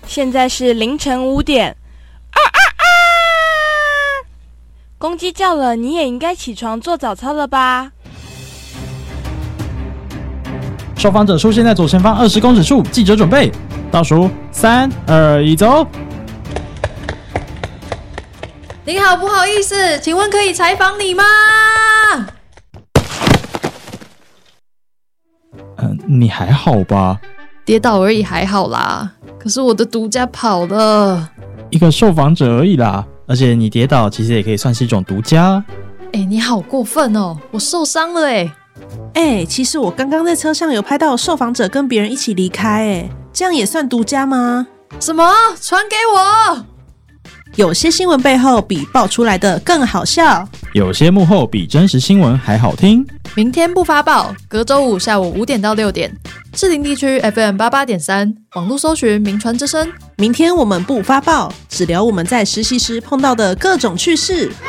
现在是凌晨5点。公鸡叫了，你也应该起床做早操了吧？ 受访者出现在左前方20公尺处，记者准备，倒数3、2、1，走。 您好，不好意思，请问可以采访你吗？ 你还好吧？ 跌倒而已，还好啦。可是我的独家跑了。 一个受访者而已啦，而且你跌倒其实也可以算是一种独家。 你好过分哦，我受伤了其实我刚刚在车上有拍到受访者跟别人一起离开这样也算独家吗？ 什么？传给我！ 有些新闻背后比爆出来的更好笑， 有些幕后比真实新闻还好听。 明天不发报，隔周5下午5点到6点，士林地区 FM88.3，网络搜寻名传之声。 明天我们不发报，只聊我们在实习时碰到的各种趣事。